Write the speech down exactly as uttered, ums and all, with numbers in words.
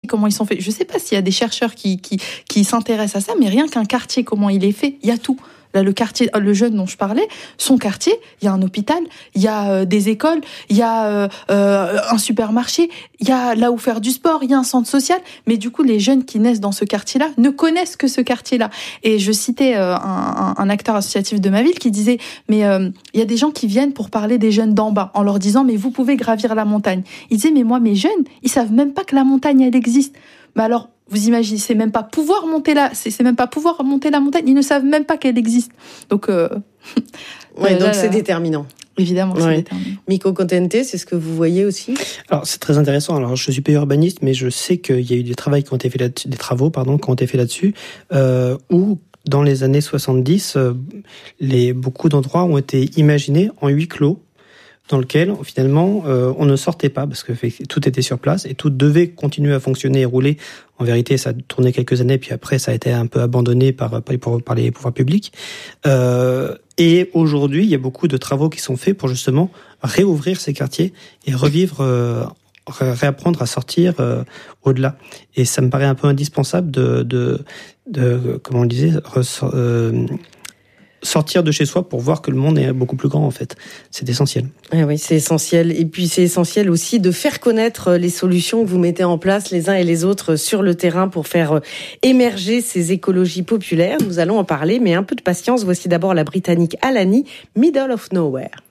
comment ils sont faits. Je sais pas s'il y a des chercheurs qui, qui, qui s'intéressent à ça, mais rien qu'un quartier, comment il est fait, il y a tout. Là, le quartier, le jeune dont je parlais, son quartier, il y a un hôpital, il y a euh, des écoles, il y a euh, euh, un supermarché, il y a là où faire du sport, il y a un centre social. Mais du coup, les jeunes qui naissent dans ce quartier-là ne connaissent que ce quartier-là. Et je citais euh, un, un acteur associatif de ma ville qui disait, mais euh, il y a des gens qui viennent pour parler des jeunes d'en bas, en leur disant, mais vous pouvez gravir la montagne. Il disait, mais moi, mes jeunes, ils savent même pas que la montagne, elle existe. Mais alors, vous imaginez, c'est même pas pouvoir monter là, c'est, c'est même pas pouvoir monter la montagne. Ils ne savent même pas qu'elle existe. Donc, euh, ouais, donc là, c'est là, déterminant. Évidemment, c'est ouais. déterminant. Miko Contente, c'est ce que vous voyez aussi? Alors, c'est très intéressant. Alors, je suis pas urbaniste, mais je sais qu'il y a eu des travaux qui ont été faits là-dessus, des travaux, pardon, qui ont été faits là-dessus, euh, où dans les années soixante-dix, euh, les beaucoup d'endroits ont été imaginés en huis clos, dans lequel finalement euh, on ne sortait pas parce que tout était sur place et tout devait continuer à fonctionner et rouler. En vérité, ça a tourné quelques années, puis après ça a été un peu abandonné par par les, par les pouvoirs publics. Euh, et aujourd'hui, il y a beaucoup de travaux qui sont faits pour justement réouvrir ces quartiers et revivre, euh, réapprendre à sortir euh, au-delà. Et ça me paraît un peu indispensable de de, de comment on le disait. Ressort, euh, sortir de chez soi pour voir que le monde est beaucoup plus grand, en fait. C'est essentiel. Eh oui, c'est essentiel. Et puis, c'est essentiel aussi de faire connaître les solutions que vous mettez en place les uns et les autres sur le terrain pour faire émerger ces écologies populaires. Nous allons en parler, mais un peu de patience. Voici d'abord la Britannique Alani, Middle of Nowhere.